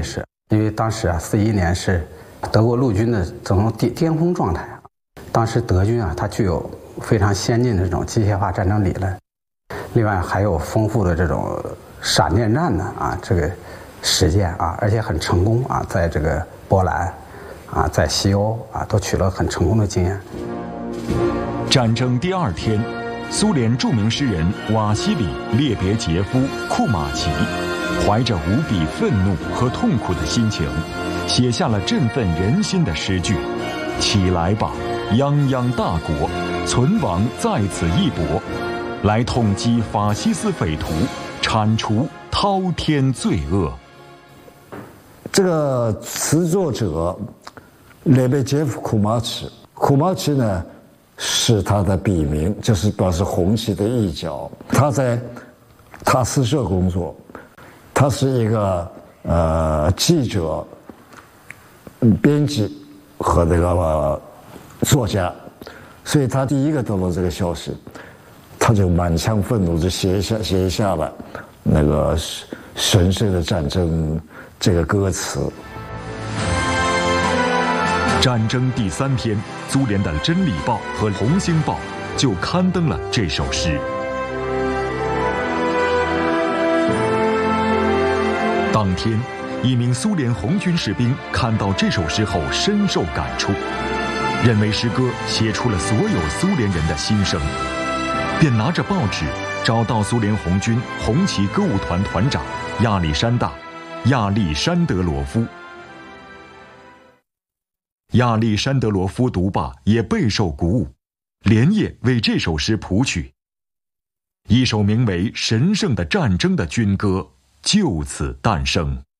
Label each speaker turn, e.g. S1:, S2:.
S1: 卫士，因为当时41年是德国陆军的这种巅峰状态。当时德军它具有非常先进的这种机械化战争理论，另外还有丰富的这种闪电战的这个实践而且很成功在这个波兰在西欧都取得很成功的经验。
S2: 战争第2天，苏联著名诗人瓦西里·列别杰夫·库马奇怀着无比愤怒和痛苦的心情，写下了振奋人心的诗句：“起来吧，泱泱大国，存亡在此一搏，来痛击法西斯匪徒，铲除滔天罪恶。”
S3: 这个词作者列别杰夫·库马奇呢是他的笔名，就是表示红旗的一角。他在塔斯社工作，他是一个记者、编辑和那个作家，所以他第一个得到这个消息，他就满腔愤怒，就写下了那个神圣的战争这个歌词。
S2: 战争第3天，苏联的《真理报》和《红星报》就刊登了这首诗。当天，一名苏联红军士兵看到这首诗后深受感触，认为诗歌写出了所有苏联人的心声，便拿着报纸找到苏联红军红旗歌舞团团长亚历山德罗夫。亚历山德罗夫读罢也备受鼓舞，连夜为这首诗谱曲，一首名为《神圣的战争》的军歌就此诞生。